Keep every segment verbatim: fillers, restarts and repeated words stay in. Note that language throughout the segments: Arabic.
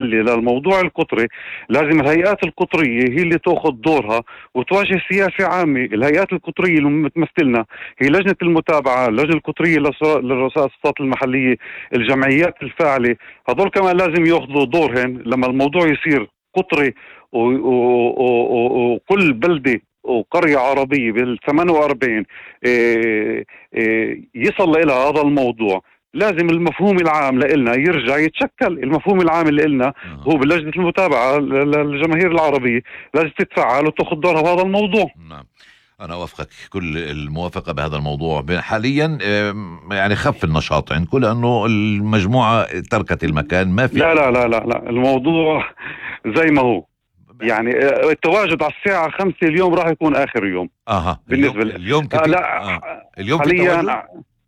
المحلي للموضوع القطري، لازم الهيئات القطرية هي اللي تأخذ دورها وتواجه سياسة عامة. الهيئات القطرية اللي متمثلنا هي لجنة المتابعة، اللجنة القطرية للرؤساء السلطات المحلية، الجمعيات الفاعلة، هذول كمان لازم يأخذوا دورهن لما الموضوع يصير قطري وكل بلدة وقرية عربية بال ثمانية وأربعين يصل إلى هذا الموضوع. لازم المفهوم العام لإلنا يرجع يتشكل. المفهوم العام اللي إلنا هو بلجنة المتابعة للجماهير العربية لازم تتفعل وتأخذ دورها بهذا الموضوع. نعم، أنا أوافقك كل الموافقة بهذا الموضوع. حاليا يعني خف النشاط عندكم لأنه المجموعة تركت المكان، ما في. لا لا لا لا, لا. الموضوع زي ما هو، يعني التواجد على الساعة خمسة اليوم راح يكون آخر يوم. أها بالنسبة اليوم, اليوم كتير. آه لا آه. اليوم حاليا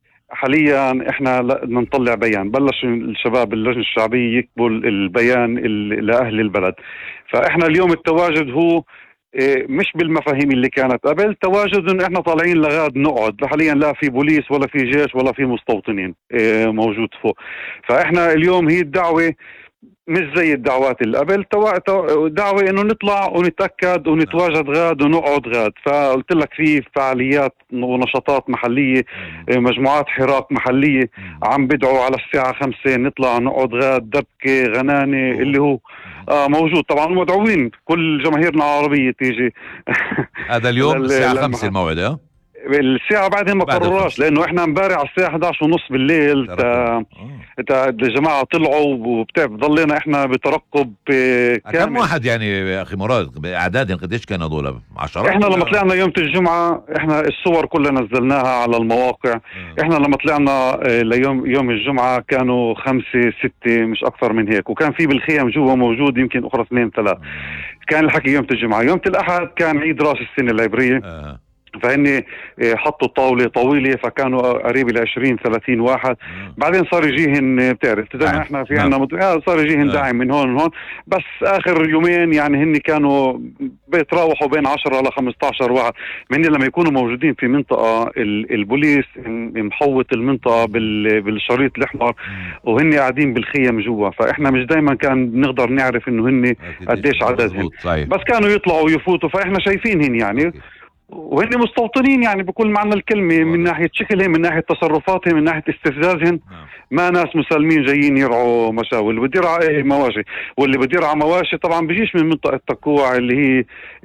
حاليا احنا نطلع بيان. بلش الشباب اللجنة الشعبية يكتبوا البيان لأهل البلد، فاحنا اليوم التواجد هو مش بالمفاهيم اللي كانت قبل. تواجد ان احنا طالعين لغاد نقعد. حاليا لا في بوليس ولا في جيش ولا في مستوطنين موجود فوق. فاحنا اليوم هي الدعوة مش زي الدعوات اللي قبل، دعوة انه نطلع ونتأكد ونتواجد غاد ونقعد غاد. فقلت لك في فعاليات ونشاطات محلية، مجموعات حراك محلية عم بدعوا على الساعة خمسة نطلع نقعد غاد، دبكة غنانة اللي هو آه موجود. طبعا مدعوين كل جماهيرنا العربية تيجي. هذا اليوم الساعة خمسة الموعد. اه الساعة بعدين ما قررناش لأنه إحنا مبارع على الساعة إحدى عشر ونص بالليل تا... تا الجماعة طلعوا وبتعرف ضلينا إحنا بترقب كامل. كم واحد يعني يا أخي مراد بأعداد قديش كانوا هذول؟ عشرات؟ إحنا لما طلعنا يوم الجمعة إحنا الصور كلها نزلناها على المواقع. م. إحنا لما طلعنا ليوم يوم الجمعة كانوا خمسة ستة مش أكثر من هيك، وكان في بالخيام جوا موجود يمكن أخرى اثنين ثلاث. كان الحكي يوم الجمعة. يوم الأحد كان عيد رأس السنة العبرية. أه. فهني حطوا طاولة طويلة فكانوا قريب ل عشرين ثلاثين واحد. مم. بعدين صار يجيهن بتعرف زي ما احنا في عنا مت... صار يجيهن داعم من هون وهون. بس آخر يومين يعني هن كانوا بيتراوحوا بين عشرة ل خمسة عشر واحد. من لما يكونوا موجودين في منطقة البوليس محوط المنطقة بال... بالشريط الأحمر وهن قاعدين بالخيم جوا. فإحنا مش دايما كان بنقدر نعرف إنه هن قديش عددهم، بس كانوا يطلعوا ويفوتوا. فإحنا شايفينهن يعني أوكي. وهن مستوطنين يعني بكل معنى الكلمة، من ناحية شكلهم، من ناحية تصرفاتهم، من ناحية استفزازهم. ما ناس مسالمين جايين يرعوا مشاوي. اللي بده يرعى مواشي واللي بده يرعى مواشي طبعا بيجيش من منطقة تكوع اللي هي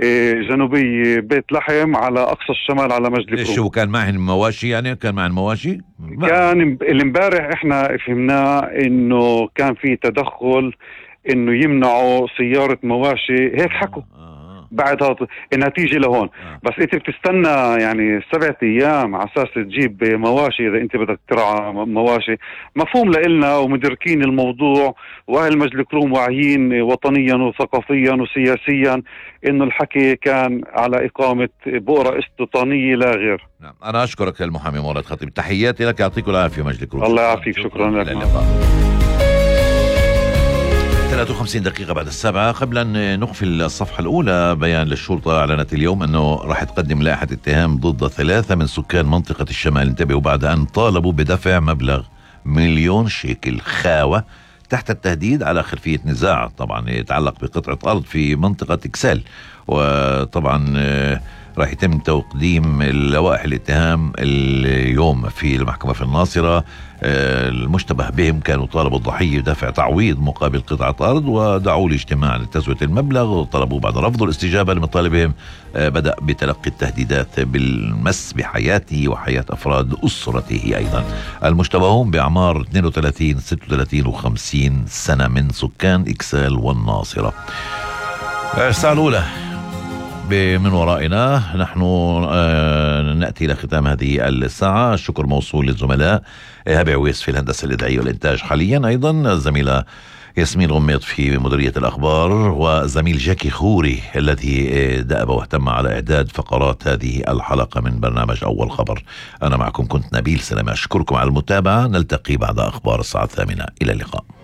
جنوبي بيت لحم على أقصى الشمال على مجد الكروم. شو كان معهم مواشي؟ يعني كان معهم مواشي؟ كان الامبارح احنا فهمناه انه كان في تدخل انه يمنعوا سيارة مواشي. هيك حكوا بعد هذا النتيجة لهون. آه. بس انت بتستنى يعني سبعة ايام على اساس تجيب مواشي اذا انت بدك ترعى مواشي. مفهوم لإلنا ومدركين الموضوع، واهل مجد الكروم واعيين وطنيا وثقافيا وسياسيا انه الحكي كان على اقامة بؤرة استيطانية لا غير. نعم. انا اشكرك المحامي مراد خطيب، تحياتي لك، يعطيكم العافية مجد الكروم. الله يعافيك، شكرا لك. ثلاثة وخمسين دقيقة بعد السبعة. قبل أن نقفل الصفحة الأولى، بيان للشرطة أعلنت اليوم أنه راح تقدم لائحة اتهام ضد ثلاثة من سكان منطقة الشمال. انتبهوا، بعد أن طالبوا بدفع مبلغ مليون شيكل خاوة تحت التهديد على خلفية نزاع طبعا يتعلق بقطعة أرض في منطقة إكسال. وطبعا راح يتم تقديم لوائح الاتهام اليوم في المحكمة في الناصرة. المشتبه بهم كانوا طالبوا الضحية دفع تعويض مقابل قطعة أرض، ودعوا لاجتماع لتسوية المبلغ، وطلبوا بعد رفض الاستجابة لمطالبهم بدأ بتلقي التهديدات بالمس بحياته وحياة أفراد أسرته أيضا. المشتبهون بأعمار اثنين وثلاثين ستة وثلاثين وخمسين سنة من سكان إكسال والناصرة. الساعة الأولى من ورائنا. نحن نأتي إلى ختام هذه الساعة. الشكر موصول للزملاء هبة عويس في الهندسة الإذاعية والإنتاج حاليا، أيضا الزميلة ياسمين غميط في مديرية الأخبار، والزميل جاكي خوري الذي دأب واهتم على إعداد فقرات هذه الحلقة من برنامج أول خبر. أنا معكم كنت نبيل سلامة، أشكركم على المتابعة. نلتقي بعد أخبار الساعة الثامنة. إلى اللقاء.